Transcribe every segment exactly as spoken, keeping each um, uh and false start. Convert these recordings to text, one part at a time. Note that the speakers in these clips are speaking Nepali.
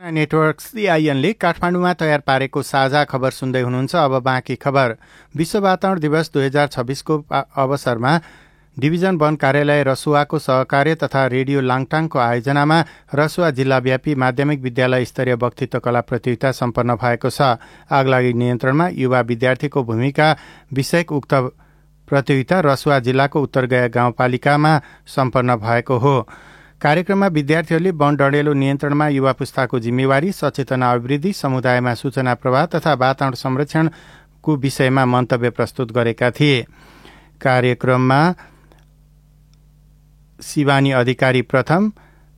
नेटवर्क सीआईएनले काठमाडौँमा तयार पारेको साझा खबर सुन्दै हुनुहुन्छ। अब बाँकी खबर। विश्व वातावरण दिवस दुई हजार छब्बिसको अवसरमा डिभिजन वन कार्यालय रसुवाको सहकार्य तथा रेडियो लाङटाङको आयोजनामा रसुवा जिल्लाव्यापी माध्यमिक विद्यालय स्तरीय वक्तृत्व कला प्रतियोगिता सम्पन्न भएको छ। आगलागी नियन्त्रणमा युवा विद्यार्थीको भूमिका विषयक उक्त प्रतियोगिता रसुवा जिल्लाको उत्तरगया गाउँपालिकामा सम्पन्न भएको हो। कार्यक्रममा विद्यार्थीहरूले वन डढेलो नियन्त्रणमा युवा पुस्ताको जिम्मेवारी, सचेतना अभिवृद्धि, समुदायमा सूचना प्रवाह तथा वातावरण संरक्षणको विषयमा मन्तव्य प्रस्तुत गरेका थिए। कार्यक्रममा शिवानी अधिकारी प्रथम,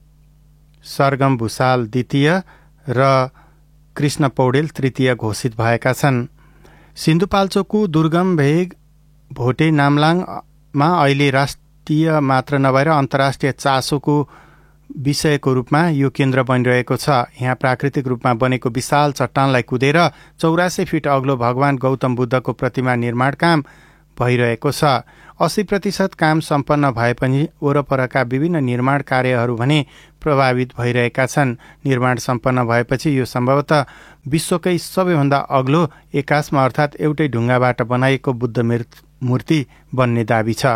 सरगम भूषाल द्वितीय र कृष्ण पौडेल तृतीय घोषित भएका छन्। सिन्धुपाल्चोकको दुर्गम भेग भोटे नाम्लाङमा अहिले राष्ट्रिय मात्र नभएर अन्तर्राष्ट्रिय चासोको विषयको रूपमा यो केन्द्र बनिरहेको छ। यहाँ प्राकृतिक रूपमा बनेको विशाल चट्टानलाई कुदेर चौरासी फिट अग्लो भगवान गौतम बुद्धको प्रतिमा निर्माण काम भइरहेको छ। अस्सी प्रतिशत काम सम्पन्न भए पनि वरपरका विभिन्न निर्माण कार्यहरू भने प्रभावित भइरहेका छन्। निर्माण सम्पन्न भएपछि यो सम्भवतः विश्वकै सबैभन्दा अग्लो एकास्म अर्थात् एउटै ढुङ्गाबाट बनाइएको बुद्ध मूर्ति बन्ने दाबी छ।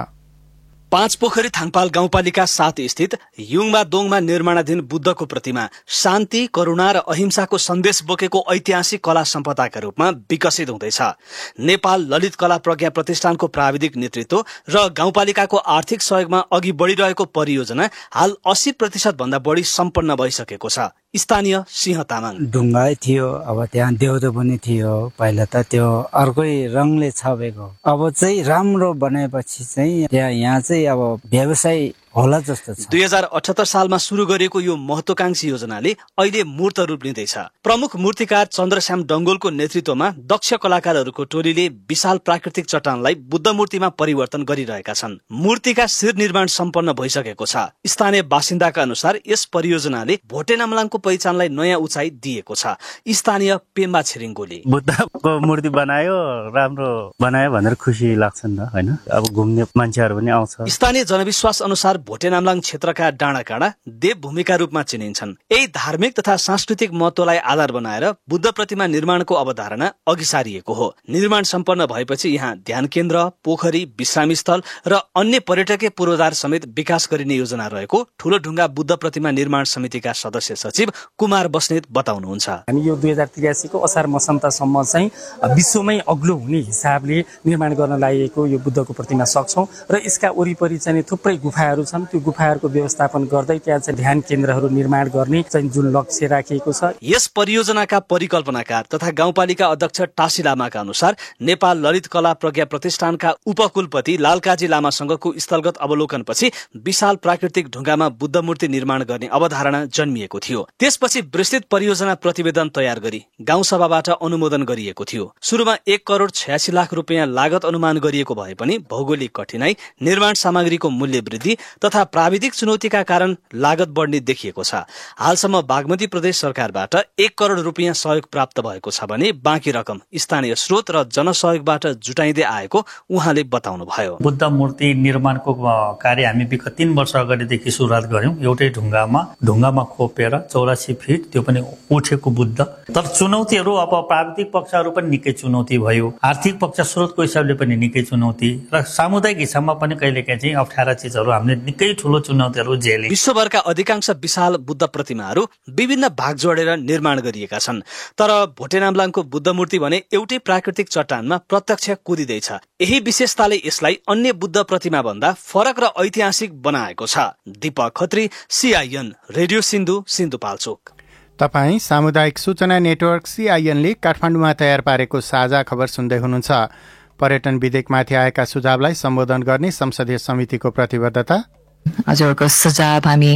पाँच पोखरी थाङपाल गाउँपालिका सात स्थित युङमा दोङमा निर्माणाधीन बुद्धको प्रतिमा शान्ति, करुणा र अहिंसाको सन्देश बोकेको ऐतिहासिक कला सम्पदाका रूपमा विकसित हुँदैछ। नेपाल ललित कला प्रज्ञा प्रतिष्ठानको प्राविधिक नेतृत्व र गाउँपालिकाको आर्थिक सहयोगमा अघि बढ़िरहेको परियोजना हाल अस्सी प्रतिशत भन्दा बढी सम्पन्न भइसकेको छ। स्थानीय सिंह तामाङ ढुङ्गा थियो, अब त्यहाँ देउतो पनि थियो। पहिला त त्यो अर्कै रङले छापेको, अब चाहिँ राम्रो बनाएपछि चाहिँ त्यहाँ यहाँ चाहिँ अब व्यवसाय होला जस्तो छ। दुई हजार अठहत्तर सालमा शुरू गरिएको यो महत्वाकांक्षी योजनाले अहिले मूर्त रूप लिँदैछ। प्रमुख मूर्तिकार चन्द्रश्याम डङ्गोलको नेतृत्वमा दक्ष कलाकारहरूको टोलीले विशाल प्राकृतिक चट्टानलाई बुद्ध मूर्तिमा परिवर्तन गरिरहेका छन्। मूर्तिका शिर निर्माण सम्पन्न भइसकेको छ। स्थानीय बासिन्दाका अनुसार यस परियोजनाले भोटे नाम्लाङको पहिचानलाई नयाँ उचाइ दिएको छ। स्थानीय पेम्बा छिरिङगोले बुद्धको मूर्ति बनायो, राम्रो बनायो भनेर खुसी लाग्छ नि त, हैन? अब घुम्ने मान्छेहरू पनि आउँछ। स्थानीय जनविश्वास अनुसार भोटे नाम्लाङ क्षेत्रका डाँडाकाँडा देवभूमिका रूपमा चिनिन्छन्। यही धार्मिक तथा सांस्कृतिक महत्वलाई आधार बनाएर बुद्ध प्रतिमा निर्माणको अवधारणा अघि सारिएको हो। निर्माण सम्पन्न भएपछि यहाँ ध्यान केन्द्र, पोखरी, विश्रामी स्थल र अन्य पर्यटकीय पूर्वाधार समेत विकास गरिने योजना रहेको ठूलो ढुङ्गा बुद्ध प्रतिमा निर्माण समितिका सदस्य सचिव कुमार बस्नेत बताउनुहुन्छ। हामी यो दुई हजार त्रियासीको असार मसान्तसम्म चाहिँ विश्वमै अग्लो हुने हिसाबले निर्माण गर्न लागेको यो बुद्धको प्रतिमा सक्छौं र यसका वरिपरि चाहिँ थुप्रै गुफाहरू छन्। त्यो गुफाहरूको व्यवस्थापन गर्दै त्यहाँ चाहिँ ध्यान केन्द्रहरू निर्माण गर्ने चाहिँ जुन लक्ष्य राखिएको छ। यस परियोजनाका परिकल्पनाकार तथा गाउँपालिका अध्यक्ष टासी लामाका अनुसार नेपाल ललित कला प्रज्ञा प्रतिष्ठानका उपकुलपति लालकाजी लामासँगको स्थलगत अवलोकनपछि विशाल प्राकृतिक ढुङ्गामा बुद्ध मूर्ति निर्माण गर्ने अवधारणा जन्मिएको थियो। त्यसपछि विस्तृत परियोजना प्रतिवेदन तयार गरी गाउँसभाबाट अनुमोदन गरिएको थियो। सुरुमा एक करोड छयासी लाख रुपियाँ लागत अनुमान गरिएको भए पनि भौगोलिक कठिनाई, निर्माण सामग्रीको मूल्य वृद्धि तथा प्राविधिक चुनौतीका कारण लागत बढ्ने देखिएको छ। हालसम्म बागमती प्रदेश सरकारबाट एक करोड रुपियाँ सहयोग प्राप्त भएको छ भने बाँकी रकम स्थानीय स्रोत र जनसहयोगबाट जुटाइँदै आएको उहाँले बताउनुभयो। बुद्ध मूर्ति निर्माणको कार्य हामी विगत तीन वर्ष अगाडिदेखि सुरुवात गर्यौं। एउटै ढुङ्गामा ढुङ्गामा खोपेर चौरासी फिट, त्यो पनि उठेको बुद्ध। तर चुनौतीहरू अब प्राविधिक पक्षहरू पनि निकै चुनौती भयो, आर्थिक पक्ष स्रोतको हिसाबले पनि निकै चुनौती र सामुदायिक हिसाबमा पनि कहिलेकाहीँ चाहिँ अप्ठ्यारा चिजहरू हामीले निकै ठूलो चुनौतीहरू झेले। विश्वभरका अधिकांश विशाल बुद्ध प्रतिमाहरू विभिन्न भाग जोडेर निर्माण गरिएका छन्, तर भोटे नाम्लाङको बुद्ध मूर्ति भने एउटै प्राकृतिक चट्टानमा प्रत्यक्ष कुदिँदैछ। यही विशेषताले यसलाई अन्य बुद्ध प्रतिमा भन्दा फरक र ऐतिहासिक बनाएको छ। Deepak Khatri, CIN, radio Sindhu, Sindhupalchok. तपाईँ सामुदायिक सूचना नेटवर्क सीआईएनले काठमाडौँमा तयार पारेको साझा खबर सुन्दै हुनुहुन्छ। पर्यटन विधेयकमाथि आएका सुझावलाई सम्बोधन गर्ने संसदीय समितिको प्रतिबद्धता। हजुरको सुझाव हामी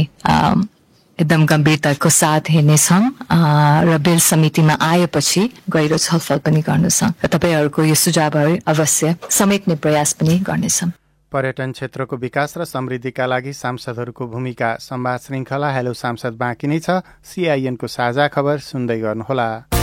एकदम गम्भीरताको साथ हेर्नेछौँ र बिल समितिमा आएपछि गहिरो छलफल पनि गर्नेछौँ र तपाईँहरूको यो सुझावहरू अवश्य समेट्ने प्रयास पनि गर्नेछौँ। पर्यटन क्षेत्रको विकास र समृद्धिका लागि सांसदहरूको भूमिका संवाद श्रृङ्खला हेलो सांसद बाँकी नै छ। सीआईएनको साझा खबर सुन्दै गर्नुहोला।